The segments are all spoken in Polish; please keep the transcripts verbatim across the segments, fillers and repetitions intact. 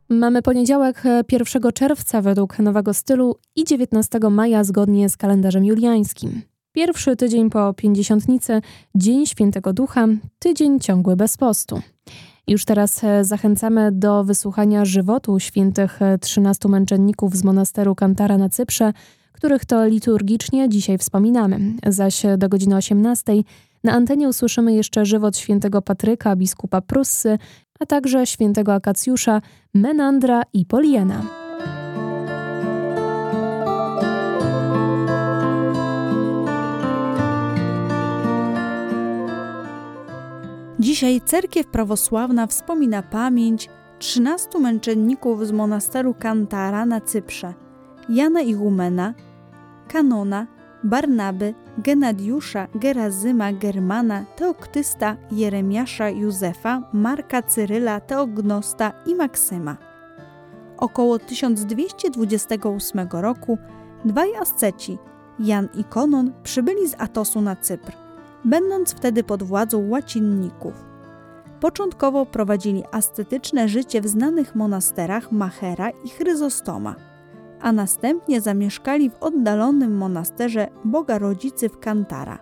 Mamy poniedziałek pierwszego czerwca według nowego stylu i dziewiętnastego maja zgodnie z kalendarzem juliańskim. Pierwszy tydzień po Pięćdziesiątnicy, Dzień Świętego Ducha, tydzień ciągły bez postu. Już teraz zachęcamy do wysłuchania żywotu świętych trzynastu męczenników z monasteru Kantara na Cyprze, których to liturgicznie dzisiaj wspominamy. Zaś do godziny osiemnastej na antenie usłyszymy jeszcze żywot świętego Patryka, biskupa Prussy, a także świętego Akacjusza, Menandra i Poliena. Dzisiaj cerkiew prawosławna wspomina pamięć trzynastu męczenników z monasteru Kantara na Cyprze: Jana Igumena, Kanona, Barnaby, Genadiusza, Gerazyma, Germana, Teoktysta, Jeremiasza, Józefa, Marka, Cyryla, Teognosta i Maksyma. Około tysiąc dwieście dwudziestego ósmego roku dwaj asceci, Jan i Konon, przybyli z Atosu na Cypr, będąc wtedy pod władzą łacinników. Początkowo prowadzili ascetyczne życie w znanych monasterach Machera i Chryzostoma, a następnie zamieszkali w oddalonym monasterze Boga Rodzicy w Kantara.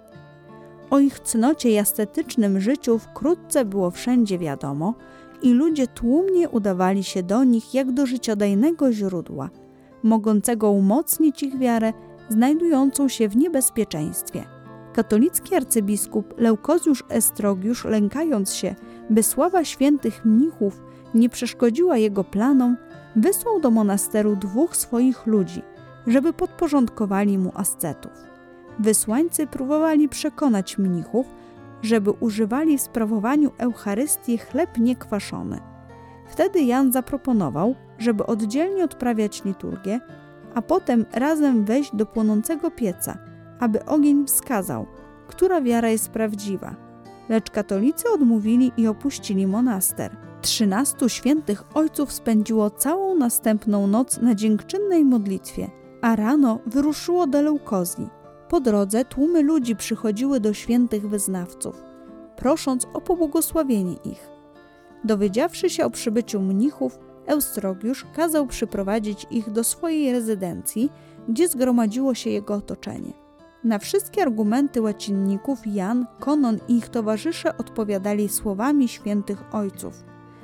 O ich cnocie i ascetycznym życiu wkrótce było wszędzie wiadomo i ludzie tłumnie udawali się do nich jak do życiodajnego źródła, mogącego umocnić ich wiarę znajdującą się w niebezpieczeństwie. Katolicki arcybiskup Leukozjusz Estrogiusz, lękając się, by sława świętych mnichów nie przeszkodziła jego planom, wysłał do monasteru dwóch swoich ludzi, żeby podporządkowali mu ascetów. Wysłańcy próbowali przekonać mnichów, żeby używali w sprawowaniu Eucharystii chleb niekwaszony. Wtedy Jan zaproponował, żeby oddzielnie odprawiać liturgię, a potem razem wejść do płonącego pieca, aby ogień wskazał, która wiara jest prawdziwa. Lecz katolicy odmówili i opuścili monaster. Trzynastu świętych ojców spędziło całą następną noc na dziękczynnej modlitwie, a rano wyruszyło do Leukozji. Po drodze tłumy ludzi przychodziły do świętych wyznawców, prosząc o pobłogosławienie ich. Dowiedziawszy się o przybyciu mnichów, Eustrogiusz kazał przyprowadzić ich do swojej rezydencji, gdzie zgromadziło się jego otoczenie. Na wszystkie argumenty łacinników Jan, Konon i ich towarzysze odpowiadali słowami świętych ojców.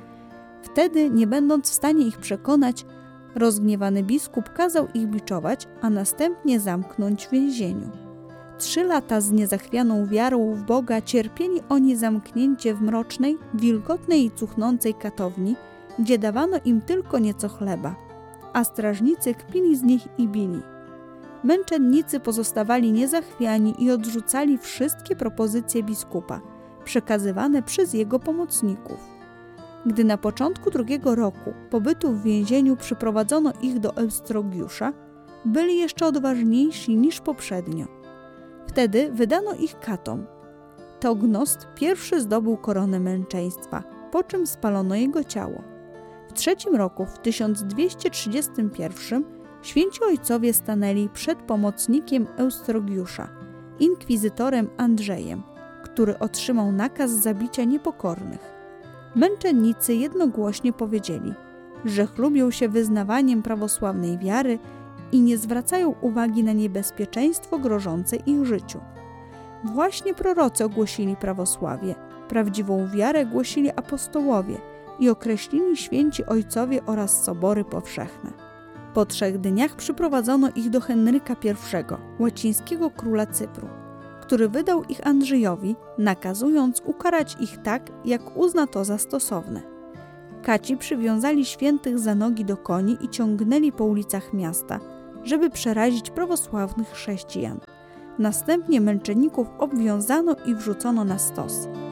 Wtedy, nie będąc w stanie ich przekonać, rozgniewany biskup kazał ich biczować, a następnie zamknąć w więzieniu. Trzy lata z niezachwianą wiarą w Boga cierpieli oni zamknięcie w mrocznej, wilgotnej i cuchnącej katowni, gdzie dawano im tylko nieco chleba, a strażnicy kpili z nich i bili. Męczennicy pozostawali niezachwiani i odrzucali wszystkie propozycje biskupa, przekazywane przez jego pomocników. Gdy na początku drugiego roku pobytu w więzieniu przyprowadzono ich do Eustrogiusza, byli jeszcze odważniejsi niż poprzednio. Wtedy wydano ich katom. Teognost pierwszy zdobył koronę męczeństwa, po czym spalono jego ciało. W trzecim roku, w tysiąc dwieście trzydziestym pierwszym, święci ojcowie stanęli przed pomocnikiem Eustrogiusza, inkwizytorem Andrzejem, który otrzymał nakaz zabicia niepokornych. Męczennicy jednogłośnie powiedzieli, że chlubią się wyznawaniem prawosławnej wiary i nie zwracają uwagi na niebezpieczeństwo grożące ich życiu. Właśnie prorocy ogłosili prawosławie, prawdziwą wiarę głosili apostołowie i określili święci ojcowie oraz sobory powszechne. Po trzech dniach przyprowadzono ich do Henryka pierwszego, łacińskiego króla Cypru, który wydał ich Andrzejowi, nakazując ukarać ich tak, jak uzna to za stosowne. Kaci przywiązali świętych za nogi do koni i ciągnęli po ulicach miasta, żeby przerazić prawosławnych chrześcijan. Następnie męczenników obwiązano i wrzucono na stos.